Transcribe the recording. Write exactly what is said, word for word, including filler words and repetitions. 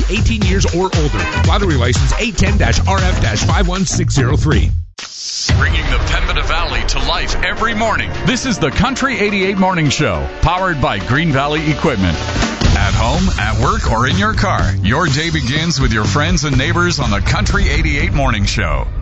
eighteen years or older. Lottery license eight ten R F five one six zero three. Bringing the Pembina Valley to life every morning. This is the Country eighty-eight Morning Show, powered by Green Valley Equipment. At home, at work, or in your car, your day begins with your friends and neighbors on the Country eighty-eight Morning Show.